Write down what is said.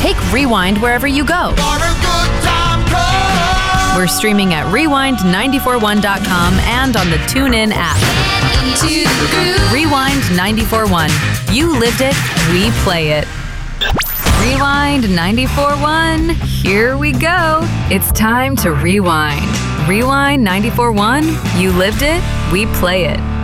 take Rewind wherever you go. We're streaming at rewind941.com and on the TuneIn app. Rewind 94.1. You lived it, we play it. Rewind 94.1. Here we go. It's time to rewind. Rewind 94.1. You lived it, we play it.